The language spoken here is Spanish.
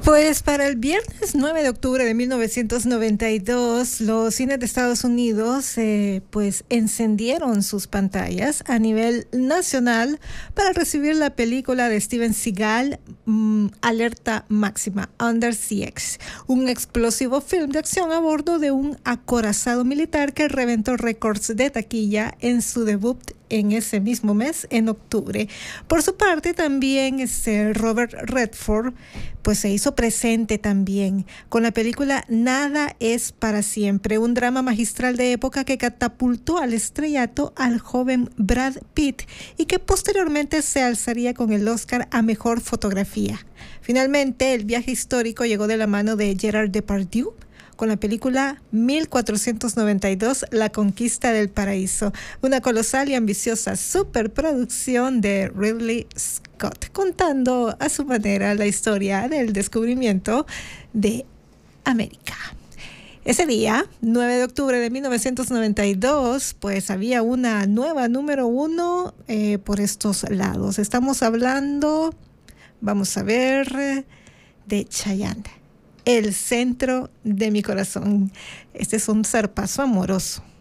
Pues para el viernes 9 de octubre de 1992, los cines de Estados Unidos pues encendieron sus pantallas a nivel nacional para recibir la película de Steven Seagal, Alerta Máxima, Under Siege, un explosivo film de acción a bordo de un acorazado militar que reventó récords de taquilla en su debut en ese mismo mes, en octubre. Por su parte, también Robert Redford pues se hizo presente también con la película Nada es para siempre, un drama magistral de época que catapultó al estrellato al joven Brad Pitt y que posteriormente se alzaría con el Oscar a Mejor Fotografía. Finalmente, el viaje histórico llegó de la mano de Gerard Depardieu con la película 1492, La Conquista del Paraíso, una colosal y ambiciosa superproducción de Ridley Scott, contando a su manera la historia del descubrimiento de América. Ese día, 9 de octubre de 1992, pues había una nueva número 1 por estos lados. Estamos hablando, vamos a ver, de Chayanne. El centro de mi corazón. Este es un zarpazo amoroso.